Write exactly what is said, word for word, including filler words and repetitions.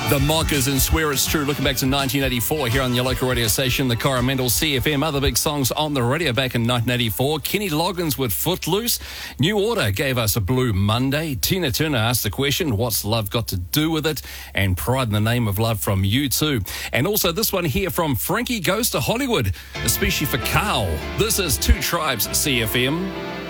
The Mockers and Swear It's True, looking back to nineteen eighty-four here on your local radio station, the Coromandel C F M. Other big songs on the radio back in nineteen eighty-four. Kenny Loggins with Footloose. New Order gave us a Blue Monday. Tina Turner asked the question, what's love got to do with it? And Pride in the Name of Love from U two. And also this one here from Frankie Goes to Hollywood, especially for Carl. This is Two Tribes C F M.